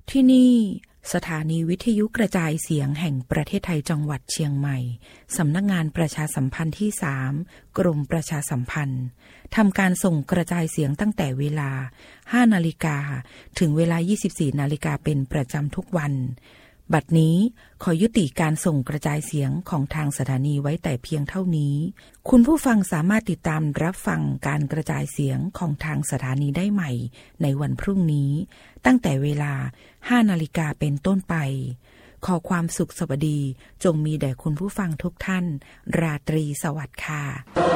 ที่นี่สถานีวิทยุกระจายเสียงแห่งประเทศไทยจังหวัดเชียงใหม่สำนักงานประชาสัมพันธ์ที่3กรมประชาสัมพันธ์ทำการส่งกระจายเสียงตั้งแต่เวลา 5 นาฬิกาถึงเวลา 24 นาฬิกาเป็นประจำทุกวันบัดนี้ขอยุติการส่งกระจายเสียงของทางสถานีไว้แต่เพียงเท่านี้คุณผู้ฟังสามารถติดตามรับฟังการกระจายเสียงของทางสถานีได้ใหม่ในวันพรุ่งนี้ตั้งแต่เวลา 5 นาฬิกาเป็นต้นไปขอความสุขสวัสดีจงมีแด่คุณผู้ฟังทุกท่านราตรีสวัสดิ์ค่ะ